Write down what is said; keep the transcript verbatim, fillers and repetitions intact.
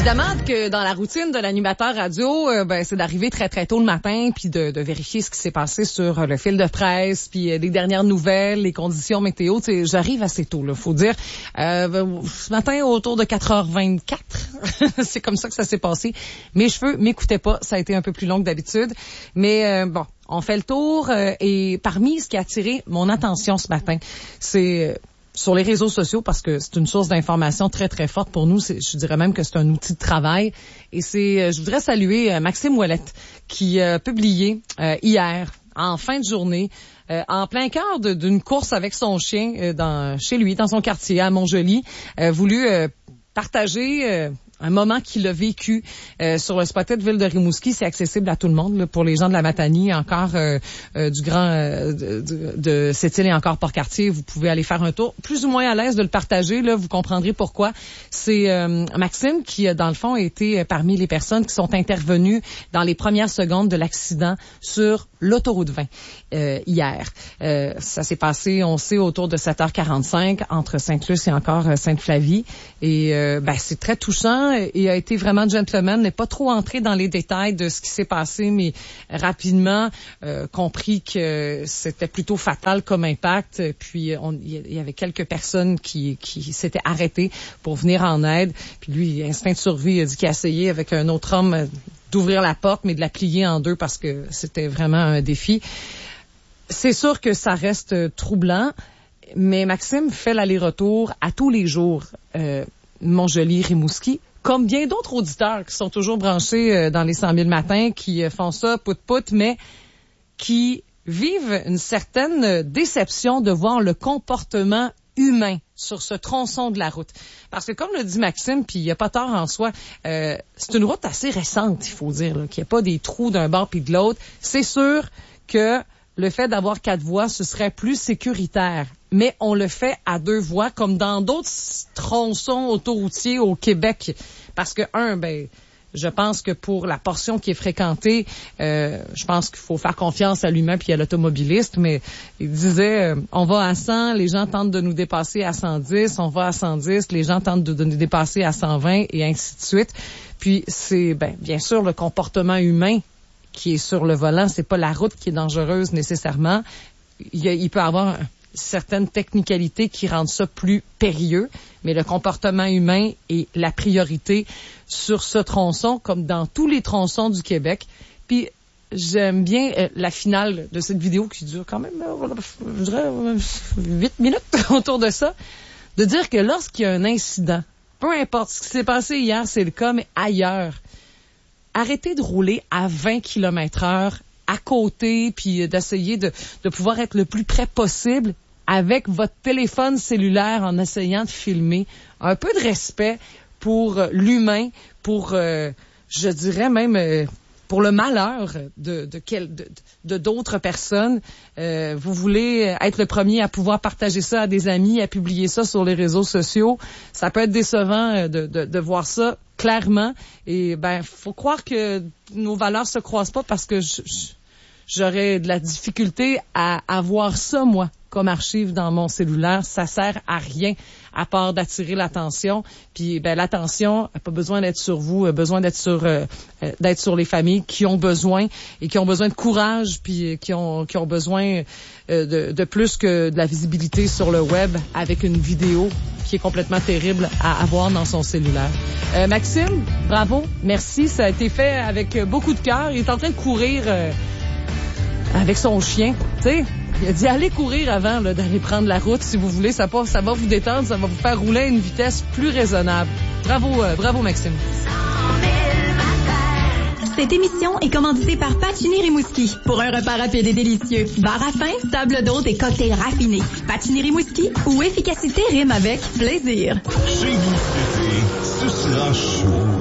Évidemment que dans la routine de l'animateur radio, euh, ben c'est d'arriver très très tôt le matin puis de, de vérifier ce qui s'est passé sur le fil de presse puis euh, les dernières nouvelles, les conditions météo. Tu sais, j'arrive assez tôt, là, faut dire. Euh, ce matin autour de quatre heures vingt-quatre, c'est comme ça que ça s'est passé. Mes cheveux m'écoutaient pas, ça a été un peu plus long que d'habitude, mais euh, bon, on fait le tour euh, et parmi ce qui a attiré mon attention ce matin, c'est euh, sur les réseaux sociaux, parce que c'est une source d'information très, très forte pour nous. C'est, je dirais même que c'est un outil de travail. Et c'est, je voudrais saluer euh, Maxime Ouellette, qui a publié euh, hier, en fin de journée, euh, en plein cœur de, d'une course avec son chien euh, dans, chez lui, dans son quartier, à Montjoly, euh, voulu euh, partager... Euh, un moment qu'il a vécu euh, sur le spotted ville de Rimouski. C'est accessible à tout le monde, là, pour les gens de la Matanie, encore euh, euh, du grand euh, de, de, de Sept-Îles et encore Port-Cartier. Vous pouvez aller faire un tour, plus ou moins à l'aise de le partager. Là, vous comprendrez pourquoi. C'est euh, Maxime qui, dans le fond, a été parmi les personnes qui sont intervenues dans les premières secondes de l'accident sur l'autoroute vingt euh, hier. Euh, ça s'est passé, on sait, autour de sept heures quarante-cinq entre Sainte-Luce et encore euh, Sainte-Flavie. Et euh, ben, c'est très touchant. Et a été vraiment gentleman, n'est pas trop entré dans les détails de ce qui s'est passé, mais rapidement euh, compris que c'était plutôt fatal comme impact. Puis il y avait quelques personnes qui, qui s'étaient arrêtées pour venir en aide. Puis lui, instinct de survie, il a dit qu'il a essayé avec un autre homme d'ouvrir la porte, mais de la plier en deux parce que c'était vraiment un défi. C'est sûr que ça reste troublant, mais Maxime fait l'aller-retour à tous les jours. Euh, Montjoly, Rimouski, comme bien d'autres auditeurs qui sont toujours branchés dans les cent mille matins, qui font ça pout-pout, mais qui vivent une certaine déception de voir le comportement humain sur ce tronçon de la route. Parce que comme le dit Maxime, puis il n'y a pas tort en soi, euh, c'est une route assez récente, il faut dire, là, qu'il n'y a pas des trous d'un bord puis de l'autre. C'est sûr que le fait d'avoir quatre voies, ce serait plus sécuritaire. Mais on le fait à deux voies, comme dans d'autres tronçons autoroutiers au Québec. Parce que, un, ben, je pense que pour la portion qui est fréquentée, euh, je pense qu'il faut faire confiance à l'humain puis à l'automobiliste. Mais il disait, euh, on va à cent, les gens tentent de nous dépasser à cent dix, on va à cent dix, les gens tentent de, de nous dépasser à cent vingt et ainsi de suite. Puis c'est, ben, bien sûr, le comportement humain qui est sur le volant, c'est pas la route qui est dangereuse nécessairement. Il, y a, il peut y avoir certaines technicalités qui rendent ça plus périlleux, mais le comportement humain est la priorité sur ce tronçon, comme dans tous les tronçons du Québec. Puis j'aime bien euh, la finale de cette vidéo qui dure quand même, euh, je dirais, euh, huit minutes autour de ça, de dire que lorsqu'il y a un incident, peu importe ce qui s'est passé hier, c'est le cas, mais ailleurs, arrêtez de rouler à vingt kilomètres heure à côté, puis d'essayer de, de pouvoir être le plus près possible avec votre téléphone cellulaire en essayant de filmer. Un peu de respect pour l'humain, pour, euh, je dirais même, euh, pour le malheur de, de, quel, de, de d'autres personnes. Euh, vous voulez être le premier à pouvoir partager ça à des amis, à publier ça sur les réseaux sociaux. Ça peut être décevant de, de, de voir ça, clairement. Et ben, faut croire que nos valeurs se croisent pas parce que je, je, j'aurais de la difficulté à avoir ça, moi, comme archive dans mon cellulaire. Ça sert à rien à part d'attirer l'attention. Puis ben l'attention n'a pas besoin d'être sur vous, a besoin d'être sur euh, d'être sur les familles qui ont besoin et qui ont besoin de courage, puis qui ont qui ont besoin euh, de, de plus que de la visibilité sur le web avec une vidéo qui est complètement terrible à avoir dans son cellulaire. Euh, Maxime, bravo, merci. Ça a été fait avec beaucoup de cœur. Il est en train de courir euh, avec son chien, tu sais. Il a dit allez courir avant là, d'aller prendre la route si vous voulez, ça, pas, ça va vous détendre, ça va vous faire rouler à une vitesse plus raisonnable. Bravo, euh, bravo Maxime. Cette émission est commanditée par Pacini Rimouski. Pour un repas rapide et délicieux, bar à pain, table d'hôte et cocktails raffinés. Pacini Rimouski, où efficacité rime avec plaisir. Chez vous, ce sera chaud.